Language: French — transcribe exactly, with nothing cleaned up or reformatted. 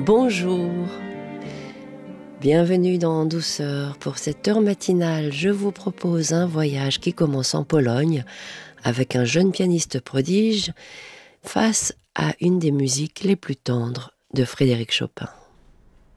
Bonjour, bienvenue dans Douceur. Pour cette heure matinale, je vous propose un voyage qui commence en Pologne avec un jeune pianiste prodige face à une des musiques les plus tendres de Frédéric Chopin.